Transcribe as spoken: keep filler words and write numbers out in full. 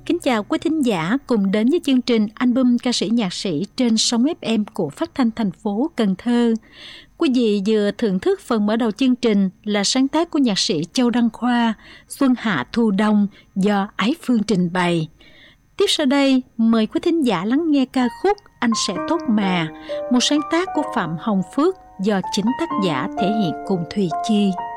Kính chào quý thính giả cùng đến với chương trình album ca sĩ nhạc sĩ trên sóng ép em của Phát thanh thành phố Cần Thơ. Quý vị vừa thưởng thức phần mở đầu chương trình là sáng tác của nhạc sĩ Châu Đăng Khoa, Xuân Hạ Thu Đông do Ái Phương trình bày. Tiếp sau đây, mời quý thính giả lắng nghe ca khúc Anh Sẽ Tốt Mà, một sáng tác của Phạm Hồng Phước do chính tác giả thể hiện cùng Thùy Chi.